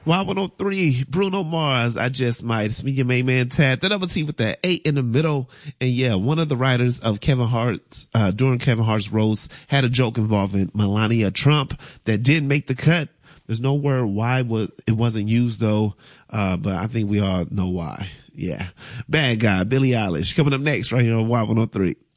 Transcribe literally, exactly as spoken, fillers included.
Y one oh three, Bruno Mars, I Just Might. It's me, your main man, Tad. The double T with that eight in the middle. And yeah, one of the writers of Kevin Hart's, uh, during Kevin Hart's roast had a joke involving Melania Trump that did make the cut. There's no word why it wasn't used though, uh, but I think we all know why. Yeah. Bad Guy, Billie Eilish, coming up next right here on Y one oh three.